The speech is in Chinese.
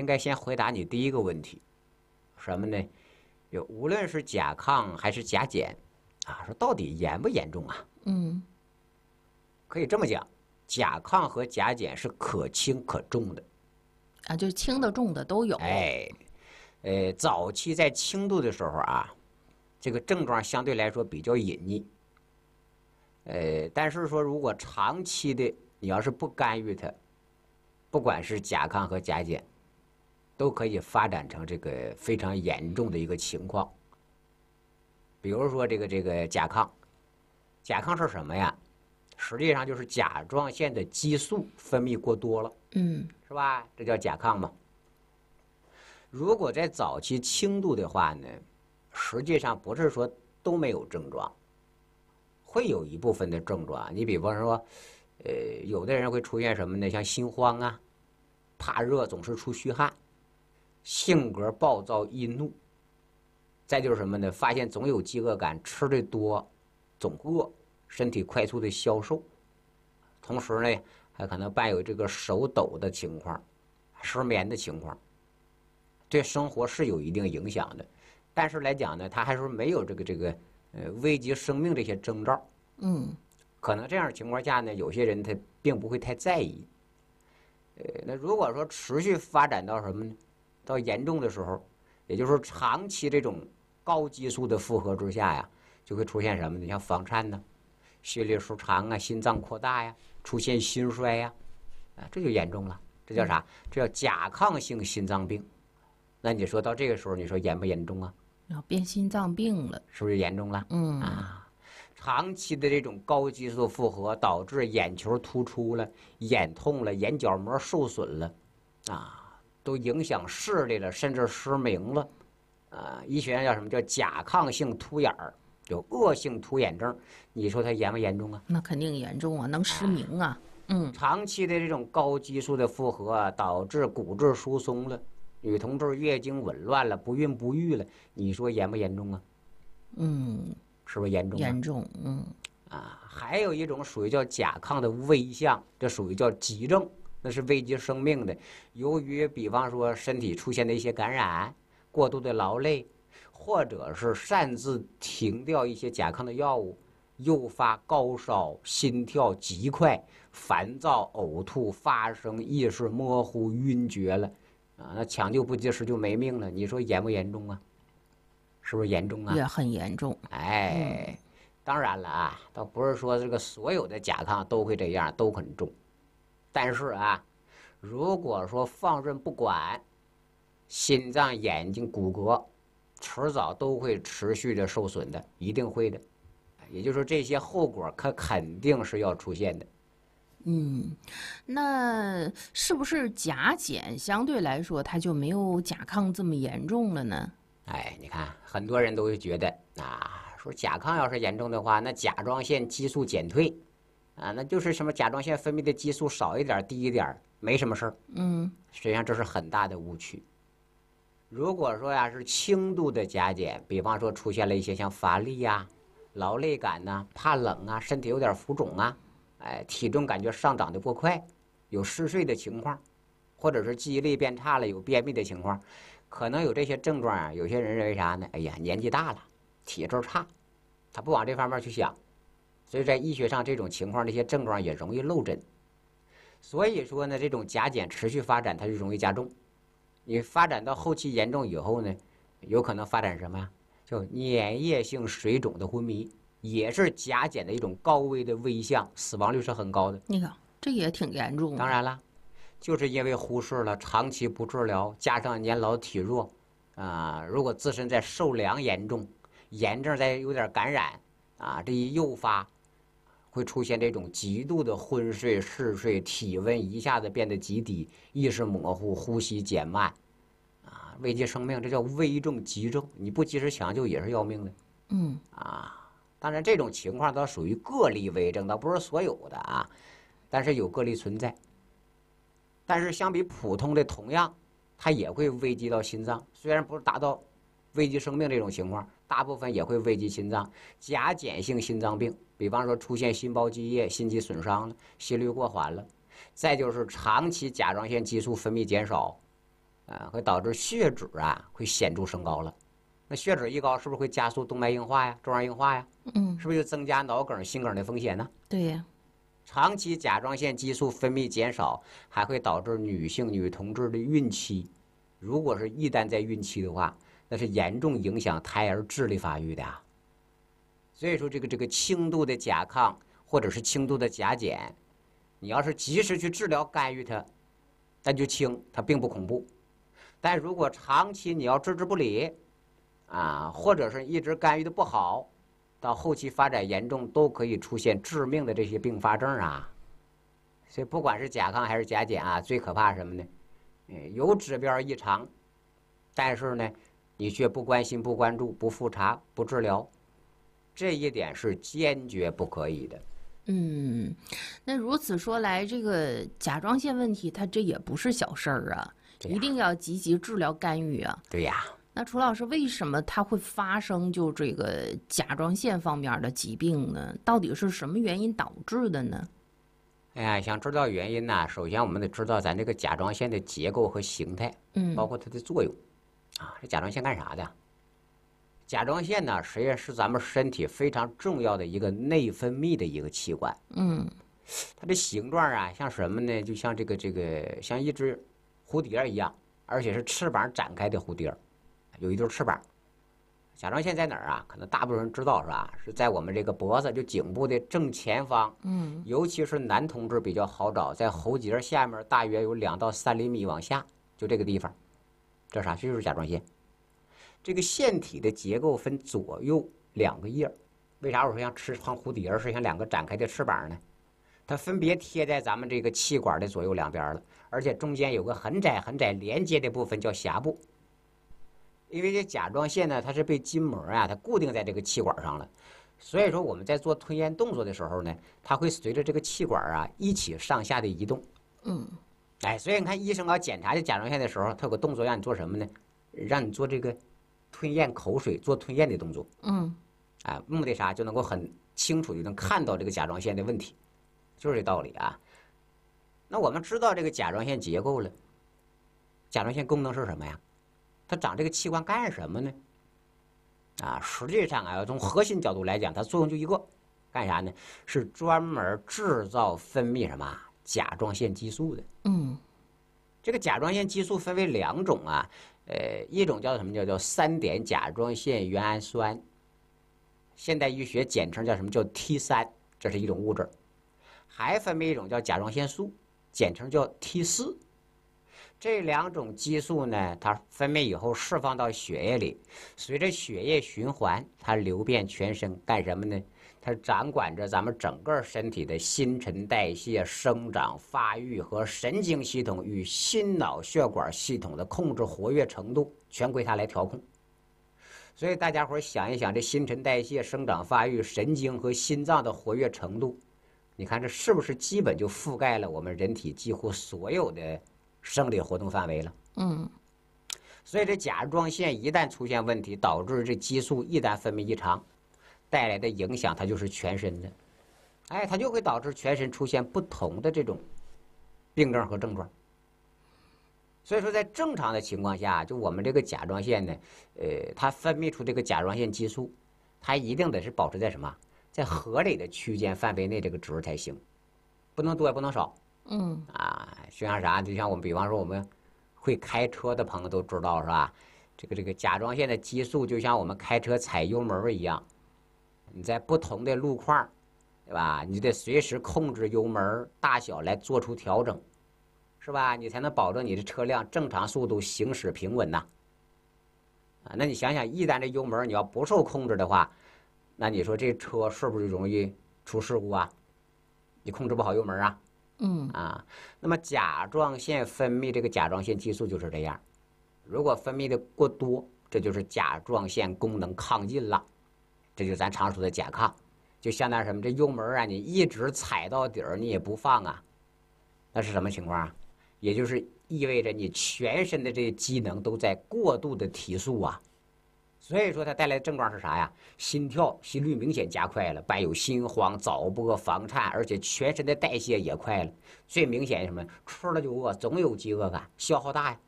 该先回答你第一个问题，什么呢？就无论是甲亢还是甲减，啊，说到底严不严重啊？可以这么讲，甲亢和甲减是可轻可重的。 啊，就轻的重的都有。 哎，早期在轻度的时候啊，这个症状相对来说比较隐匿。但是说如果长期的，你要是不干预它，不管是甲亢和甲减，都可以发展成这个非常严重的一个情况。比如说这个甲亢，甲亢是什么呀？实际上就是甲状腺的激素分泌过多了，是吧？这叫甲亢嘛。如果在早期轻度的话呢，实际上不是说都没有症状，会有一部分的症状。你比方说，有的人会出现什么呢？像心慌啊，怕热，总是出虚汗，性格暴躁易怒。再就是什么呢？发现总有饥饿感，吃的多，总饿，身体快速的消瘦。同时呢，还可能伴有这个手抖的情况，失眠的情况。对生活是有一定影响的，但是来讲呢，他还是没有这个危及生命这些征兆。可能这样的情况下呢，有些人他并不会太在意。那如果说持续发展到什么呢？到严重的时候，也就是说长期这种高激素的负荷之下呀，就会出现什么呢？像房颤呢，心律失常啊，心脏扩大呀，出现心衰呀，啊，这就严重了。这叫啥？这叫甲亢性心脏病。那你说到这个时候，你说严不严重啊？ 要变心脏病了， 是不是严重了？长期的这种高激素负荷导致眼球突出了、眼痛了、眼角膜受损了，啊，都影响视力了，甚至失明了。医学上叫什么？叫甲亢性突眼儿，有恶性突眼症。你说它严不严重啊？ 那肯定严重啊，能失明啊。 长期的这种高激素的负荷导致骨质疏松了。女同志月经紊乱了，不孕不育了，你说严不严重啊？是不是严重？ 严重。 还有一种属于叫甲亢的危象，这属于叫急症，那是危及生命的。由于比方说身体出现的一些感染、过度的劳累，或者是擅自停掉一些甲亢的药物，诱发高烧、心跳极快、烦躁、呕吐、发生意识模糊、晕厥了。那抢救不及时就没命了，你说严不严重啊？是不是严重啊？ 也很严重。 当然了啊，倒不是说这个所有的甲亢都会这样，都很重。但是啊，如果说放任不管，心脏、眼睛、骨骼，迟早都会持续的受损的，一定会的。也就是说，这些后果可肯定是要出现的。 那是不是甲减相对来说它就没有甲亢这么严重了呢？ 你看很多人都会觉得说甲亢要是严重的话，那甲状腺激素减退那就是什么甲状腺分泌的激素少一点、低一点，没什么事儿。实际上这是很大的误区。如果说是轻度的甲减，比方说出现了一些像乏力呀、劳累感呐、怕冷啊、身体有点浮肿啊。体重感觉上涨的过快，有嗜睡的情况，或者是记忆力变差了，有便秘的情况，可能有这些症状有些人认为啥呢？哎呀，年纪大了，体质差，他不往这方面去想，所以在医学上这种情况，这些症状也容易漏诊。所以说呢，这种甲减持续发展，它就容易加重。你发展到后期严重以后呢，有可能发展什么呀？叫粘液性水肿的昏迷。也是甲减的一种高危的危象，死亡率是很高的。 你看，这也挺严重的。 当然了，就是因为忽视了，长期不治疗，加上年老体弱，如果自身在受凉严重，炎症再有点感染，这一诱发，会出现这种极度的昏睡、嗜睡，体温一下子变得极低，意识模糊，呼吸减慢，危及生命，这叫危重急症，你不及时抢救也是要命的。当然，这种情况倒属于个例为症，倒不是所有的但是有个例存在。但是相比普通的，同样它也会危及到心脏，虽然不是达到危及生命这种情况，大部分也会危及心脏。甲减性心脏病，比方说出现心包积液、心肌损伤了、心率过缓了，再就是长期甲状腺激素分泌减少， 会导致血脂会显著升高了。那血脂一高，是不是会加速动脉硬化呀、粥样硬化呀？是不是就增加脑梗、心梗的风险呢？ 对呀。 长期甲状腺激素分泌减少，还会导致女同志的孕期，如果是一旦在孕期的话，那是严重影响胎儿智力发育的啊。所以说，这个轻度的甲亢或者是轻度的甲减，你要是及时去治疗干预它，那就轻，它并不恐怖。但如果长期你要置之不理，或者是一直干预的不好，到后期发展严重，都可以出现致命的这些并发症啊。所以不管是甲亢还是甲减最可怕什么呢？有指标异常，但是呢，你却不关心、不关注、不复查、不治疗，这一点是坚决不可以的。 那如此说来，这个甲状腺问题，它这也不是小事儿啊，一定要积极治疗干预啊。 对呀。 那楚老师，为什么它会发生就这个甲状腺方面的疾病呢？到底是什么原因导致的呢？ 想知道原因呢，首先我们得知道咱这个甲状腺的结构和形态，包括它的作用。这甲状腺干啥的？甲状腺呢，实际上是咱们身体非常重要的一个内分泌的一个器官。它的形状像什么呢？就像这个像一只蝴蝶一样，而且是翅膀展开的蝴蝶。有一对翅膀。甲状腺在哪儿可能大部分人知道是吧？是在我们这个脖子就颈部的正前方。尤其是男同志比较好找，在喉结下面大约有2到3厘米往下，就这个地方。这啥？这就是甲状腺。这个腺体的结构分左右2个叶。为啥我说像蝴蝶是像2个展开的翅膀呢？它分别贴在咱们这个气管的左右两边了，而且中间有个很窄连接的部分叫峡部。因为这甲状腺呢，它是被筋膜它固定在这个气管上了，所以说我们在做吞咽动作的时候呢，它会随着这个气管一起上下的移动。所以你看医生检查这甲状腺的时候，他有个动作让你做什么呢？让你做这个吞咽口水，做吞咽的动作。目的啥？就能够很清楚就能看到这个甲状腺的问题，就是这道理啊。那我们知道这个甲状腺结构了，甲状腺功能是什么呀？它长这个器官干什么呢？实际上要从核心角度来讲，它作用就一个，干啥呢？是专门制造分泌什么甲状腺激素的。这个甲状腺激素分为2种一种叫什么？叫3碘甲状腺原氨酸，现代医学简称叫什么？叫 T3，这是一种物质。还分为一种叫甲状腺素，简称叫 T4。这2种激素呢，它分泌以后释放到血液里，随着血液循环，它流遍全身，干什么呢？它掌管着咱们整个身体的新陈代谢、生长发育和神经系统与心脑血管系统的控制活跃程度，全归它来调控。所以大家伙想一想，这新陈代谢、生长发育、神经和心脏的活跃程度，你看这是不是基本就覆盖了我们人体几乎所有的生理活动范围了？所以这甲状腺一旦出现问题，导致这激素一旦分泌异常，带来的影响它就是全身的，它就会导致全身出现不同的这种病症和症状。所以说在正常的情况下，就我们这个甲状腺呢，它分泌出这个甲状腺激素，它一定得是保持在什么，在合理的区间范围内这个值才行，不能多也不能少。就像啥？就像我们比方说我们会开车的朋友都知道是吧？这个甲状腺的激素就像我们开车踩油门一样，你在不同的路况，对吧？你得随时控制油门大小来做出调整，是吧？你才能保证你的车辆正常速度行驶平稳呐。那你想想，一旦这油门你要不受控制的话，那你说这车是不是容易出事故啊？你控制不好油门啊？那么甲状腺分泌这个甲状腺激素就是这样，如果分泌的过多，这就是甲状腺功能亢进了，这就是咱常说的甲亢。就相当于什么？这油门你一直踩到底儿，你也不放那是什么情况？也就是意味着你全身的这些机能都在过度的提速所以说它带来的症状是啥呀？心跳、心率明显加快了，伴有心慌、早搏、房颤，而且全身的代谢也快了。最明显是什么？吃了就饿，总有饥饿感，消耗大呀。